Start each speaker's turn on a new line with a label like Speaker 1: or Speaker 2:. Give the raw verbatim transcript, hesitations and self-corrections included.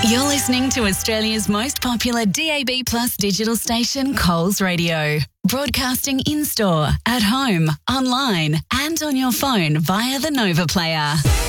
Speaker 1: You're listening to Australia's most popular D A B Plus digital station, Coles Radio. Broadcasting in-store, at home, online and on your phone via the Nova Player.